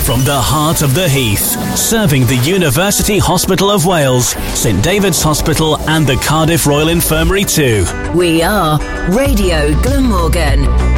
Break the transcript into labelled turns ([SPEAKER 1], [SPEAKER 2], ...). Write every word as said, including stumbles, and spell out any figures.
[SPEAKER 1] From the heart of the Heath, serving the University Hospital of Wales, St David's Hospital and the Cardiff Royal Infirmary too.
[SPEAKER 2] We are Radio Glamorgan.